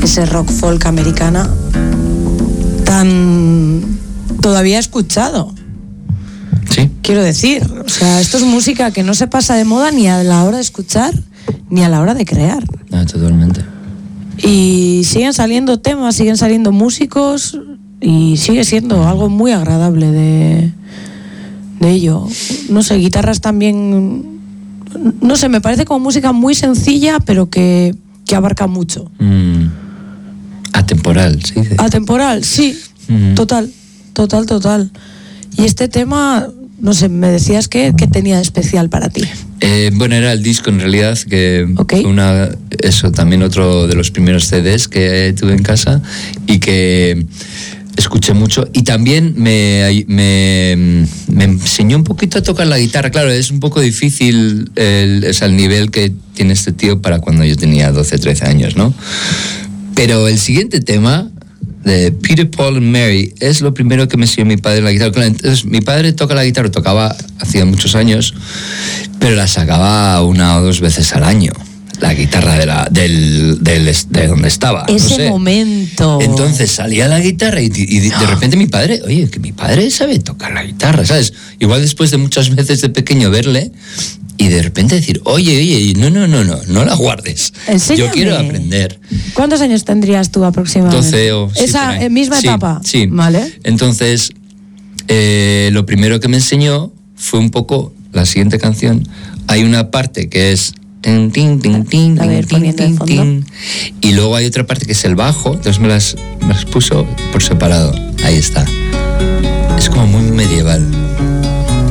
ese rock folk americana tan todavía escuchado. Sí. Quiero decir, o sea, esto es música que no se pasa de moda ni a la hora de escuchar ni a la hora de crear. Ah, totalmente. Y siguen saliendo temas, siguen saliendo músicos y sigue siendo algo muy agradable de ello. No sé, guitarras también, no sé, me parece como música muy sencilla pero que abarca mucho. Atemporal, sí. Atemporal, sí. Total. Y este tema, no sé, me decías que tenía de especial para ti. Bueno, era el disco en realidad, que fue también otro de los primeros CDs que tuve en casa y que escuché mucho. Y también me enseñó un poquito a tocar la guitarra. Claro, es un poco difícil el nivel que tiene este tío para cuando yo tenía 12, 13 años, ¿no? Pero el siguiente tema, de Peter, Paul and Mary, es lo primero que me enseñó mi padre en la guitarra. Claro, entonces, mi padre toca la guitarra, tocaba hacía muchos años, pero la sacaba 1 o 2 veces al año. La guitarra de donde estaba. Ese momento. Entonces salía la guitarra y de repente mi padre, oye, que mi padre sabe tocar la guitarra, ¿sabes? Igual después de muchas veces de pequeño verle y de repente decir, oye, no la guardes. Enséñame. Yo quiero aprender. ¿Cuántos años tendrías tú aproximadamente? 12 o... ¿Esa misma etapa? Sí. Vale. Entonces, lo primero que me enseñó fue un poco la siguiente canción. Hay una parte que es... y luego hay otra parte que es el bajo, entonces me las puso por separado. Ahí está. Es como muy medieval.